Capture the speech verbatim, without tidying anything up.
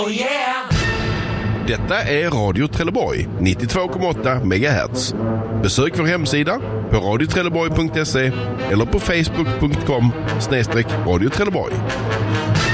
Oh yeah! Detta är Radio Trelleborg, nittiotvå komma åtta megahertz. Besök vår hemsida på radio trelleborg punkt se eller på facebook punkt com snedstreck radio Trelleborg.